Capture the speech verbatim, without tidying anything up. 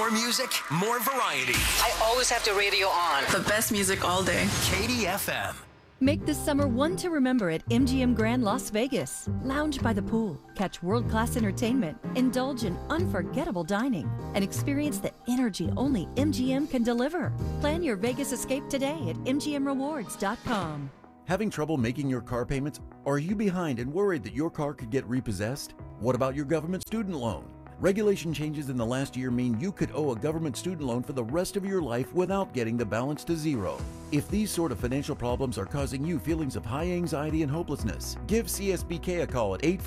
More music, more variety. I always have the radio on. The best music all day. Katie F M. Make this summer one to remember at M G M Grand Las Vegas. Lounge by the pool, catch world-class entertainment, indulge in unforgettable dining, and experience the energy only M G M can deliver. Plan your Vegas escape today at M G M rewards dot com. Having trouble making your car payments? Are you behind and worried that your car could get repossessed? What about your government student loan? Regulation changes in the last year mean you could owe a government student loan for the rest of your life without getting the balance to zero. If these sort of financial problems are causing you feelings of high anxiety and hopelessness, give C S B K a call at eight